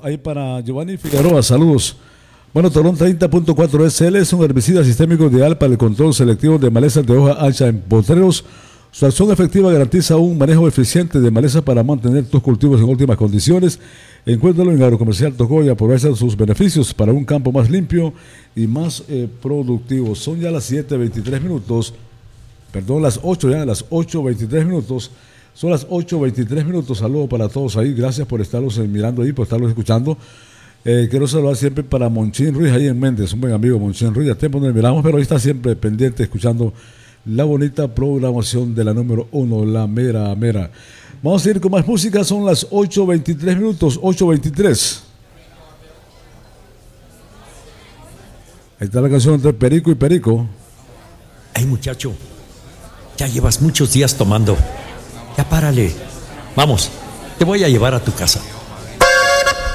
ahí para Giovanni Figueroa, saludos. Bueno, Torón 30.4 SL es un herbicida sistémico ideal para el control selectivo de malezas de hoja ancha en potreros. Su acción efectiva garantiza un manejo eficiente de malezas para mantener tus cultivos en óptimas condiciones. Encuéntralo en Agrocomercial Tocó y aprovecha sus beneficios para un campo más limpio y más productivo. Son ya las 7:23 minutos, perdón, las 8 ya, las 8:23 minutos. Son las 8:23 minutos. Saludos para todos ahí. Gracias por estarlos mirando ahí, por estarlos escuchando. Quiero saludar siempre para Monchín Ruiz ahí en Méndez, un buen amigo Monchín Ruiz. Ya tiempo no le miramos, pero ahí está siempre pendiente escuchando la bonita programación de la número 1, la mera mera. Vamos a ir con más música, son las 8:23 minutos, 8:23. Ahí está la canción entre Perico y Perico. Ay, muchacho, ya llevas muchos días tomando. Ya párale. Vamos, te voy a llevar a tu casa.